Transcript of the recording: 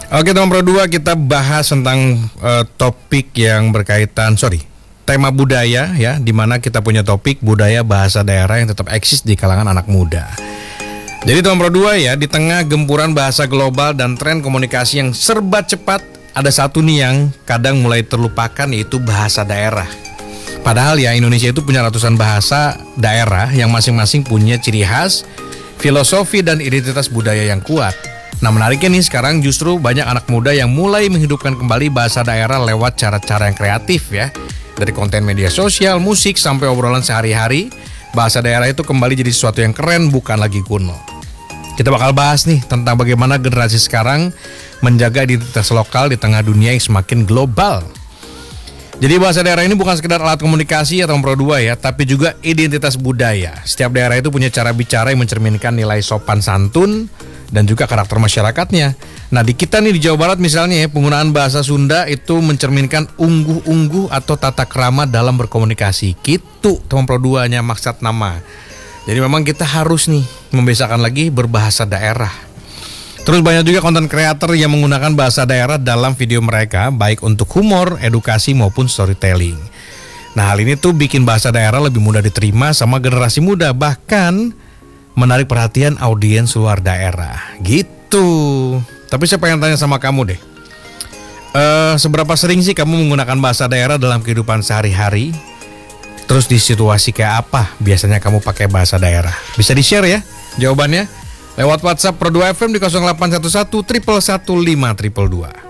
Oke teman Pro 2, kita bahas tentang topik yang berkaitan, tema budaya ya, di mana kita punya topik budaya bahasa daerah yang tetap eksis di kalangan anak muda. Jadi teman Pro 2 ya, di tengah gempuran bahasa global dan tren komunikasi yang serba cepat, ada satu nih yang kadang mulai terlupakan, yaitu bahasa daerah. Padahal ya Indonesia itu punya ratusan bahasa daerah yang masing-masing punya ciri khas, filosofi dan identitas budaya yang kuat. Nah menariknya nih, sekarang justru banyak anak muda yang mulai menghidupkan kembali bahasa daerah lewat cara-cara yang kreatif ya. Dari konten media sosial, musik, sampai obrolan sehari-hari, bahasa daerah itu kembali jadi sesuatu yang keren, bukan lagi kuno. Kita bakal bahas nih tentang bagaimana generasi sekarang menjaga identitas lokal di tengah dunia yang semakin global. Jadi bahasa daerah ini bukan sekedar alat komunikasi atau Pro 2 ya, tapi juga identitas budaya. Setiap daerah itu punya cara bicara yang mencerminkan nilai sopan santun dan juga karakter masyarakatnya. Nah di kita nih di Jawa Barat misalnya ya, penggunaan bahasa Sunda itu mencerminkan ungguh-ungguh atau tata krama dalam berkomunikasi. Gitu teman Pro 2-nya maksud nama. Jadi memang kita harus nih membiasakan lagi berbahasa daerah. Terus banyak juga konten kreator yang menggunakan bahasa daerah dalam video mereka, baik untuk humor, edukasi maupun storytelling. Nah hal ini tuh bikin bahasa daerah lebih mudah diterima sama generasi muda, bahkan menarik perhatian audiens luar daerah. Gitu. Tapi saya pengen tanya sama kamu deh, seberapa sering sih kamu menggunakan bahasa daerah dalam kehidupan sehari-hari? Terus di situasi kayak apa biasanya kamu pakai bahasa daerah? Bisa di-share ya jawabannya lewat WhatsApp Pro 2 FM di 0811 111 522.